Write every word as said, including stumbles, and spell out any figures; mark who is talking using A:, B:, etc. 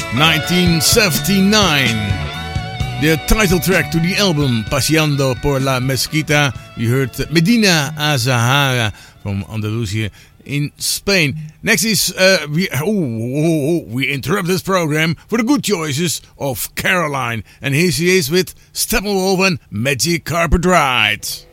A: nineteen seventy-nine. The title track to the album, Paseando por la Mezquita. You heard Medina Azahara from Andalusia in Spain. Next is, uh, we, oh, oh, oh, we interrupt this program for the good choices of Caroline. And here she is with Steppenwolf and Magic Carpet Ride.